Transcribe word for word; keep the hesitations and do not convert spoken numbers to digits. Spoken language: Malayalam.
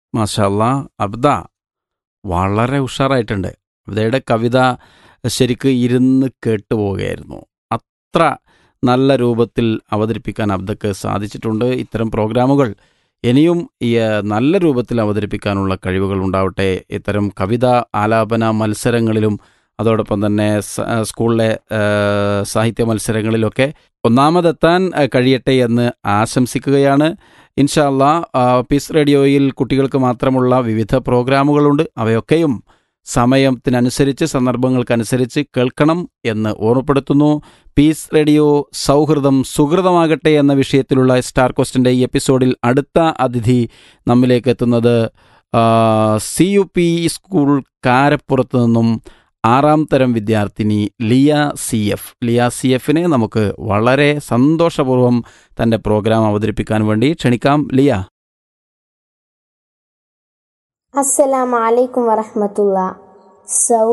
മാഷാ അല്ലാ. അബ്ദ വളരെ ഉഷാറായിട്ടുണ്ട്. അബ്ദയുടെ കവിത ശരിക്ക് ഇരുന്ന് കേട്ടുപോവുകയായിരുന്നു. അത്ര നല്ല രൂപത്തിൽ അവതരിപ്പിക്കാൻ അബ്ദക്ക് സാധിച്ചിട്ടുണ്ട്. ഇത്തരം പ്രോഗ്രാമുകൾ ഇനിയും ഈ ഏഹ്, നല്ല രൂപത്തിൽ അവതരിപ്പിക്കാനുള്ള കഴിവുകൾ ഉണ്ടാവട്ടെ. ഇത്തരം കവിത ആലാപന മത്സരങ്ങളിലും അതോടൊപ്പം തന്നെ സ- ഏഹ്, സ്കൂളിലെ ഏഹ്, സാഹിത്യ മത്സരങ്ങളിലൊക്കെ ഒന്നാമതെത്താൻ ഏഹ്, കഴിയട്ടെ എന്ന് ആശംസിക്കുകയാണ്. ഇൻഷാ അല്ലാ. ആ, പീസ് റേഡിയോയിൽ കുട്ടികൾക്ക് മാത്രമുള്ള വിവിധ പ്രോഗ്രാമുകളുണ്ട്. അവയൊക്കെയും സമയത്തിനനുസരിച്ച് സന്ദർഭങ്ങൾക്കനുസരിച്ച് കേൾക്കണം എന്ന് ഓർമ്മപ്പെടുത്തുന്നു. പീസ് റേഡിയോ സൗഹൃദം സുഹൃതമാകട്ടെ എന്ന വിഷയത്തിലുള്ള സ്റ്റാർ ക്വസ്റ്റിൻ്റെ ഈ എപ്പിസോഡിൽ അടുത്ത അതിഥി നമ്മിലേക്ക് എത്തുന്നത് സി യു പി സ്കൂൾ കാരപ്പുറത്ത് നിന്നും ആറാം തരം വിദ്യാർത്ഥിനി Liya C F. Liya C എഫിനെ നമുക്ക് വളരെ സന്തോഷപൂർവ്വം തൻ്റെ പ്രോഗ്രാം അവതരിപ്പിക്കാൻ വേണ്ടി ക്ഷണിക്കാം. ലിയ. അസ്സലാമു അലൈക്കും വറഹ്മത്തുള്ളാഹി.